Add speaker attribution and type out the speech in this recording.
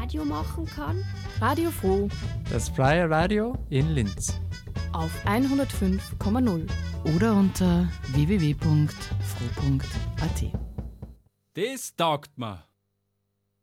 Speaker 1: Radio machen kann?
Speaker 2: Radio Froh.
Speaker 3: Das freie Radio in Linz.
Speaker 2: Auf 105,0.
Speaker 4: Oder unter www.froh.at.
Speaker 5: Das taugt mir.